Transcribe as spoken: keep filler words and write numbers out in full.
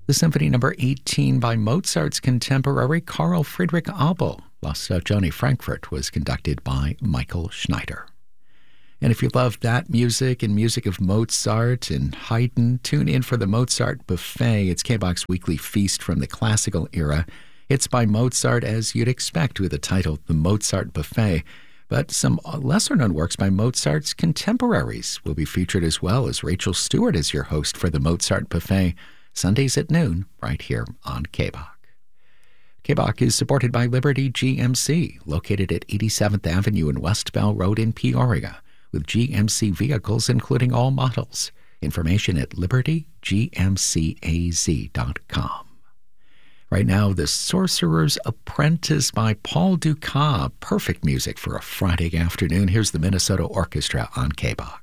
The Symphony Number eighteen by Mozart's contemporary Carl Friedrich Abel, La Stagione Frankfurt, was conducted by Michael Schneider. And if you love that music and music of Mozart and Haydn, tune in for the Mozart Buffet. It's K B O X's weekly feast from the classical era. It's by Mozart as you'd expect, with the title The Mozart Buffet. But some lesser-known works by Mozart's contemporaries will be featured as well, as Rachel Stewart is your host for the Mozart Buffet, Sundays at noon, right here on K B O X. K B O X is supported by Liberty G M C, located at eighty-seventh Avenue and West Bell Road in Peoria, with G M C vehicles including all models. Information at liberty g m c a z dot com. Right now, The Sorcerer's Apprentice by Paul Dukas. Perfect music for a Friday afternoon. Here's the Minnesota Orchestra on K B O X.